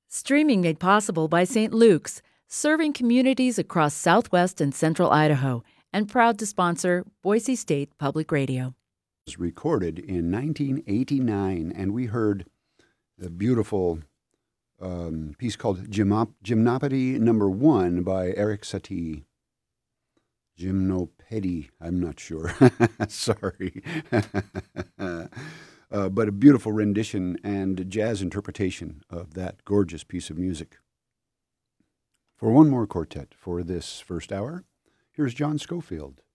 Streaming made possible by St. Luke's, serving communities across southwest and central Idaho, and proud to sponsor Boise State Public Radio. It was recorded in 1989, and we heard the beautiful piece called Gymnopedy Number 1 by Eric Satie. Gymnopedy, I'm not sure. Sorry. But a beautiful rendition and jazz interpretation of that gorgeous piece of music. For one more quartet for this first hour, here's John Scofield.